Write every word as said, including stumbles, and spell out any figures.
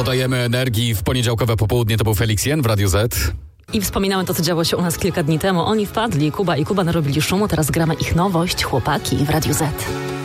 dodajemy energii w poniedziałkowe popołudnie. To był Felix Jen w Radiu Z. I wspominamy to, co działo się u nas kilka dni temu. Oni wpadli, Kuba i Kuba narobili szumu, teraz gramy ich nowość, Chłopaki w Radiu Z.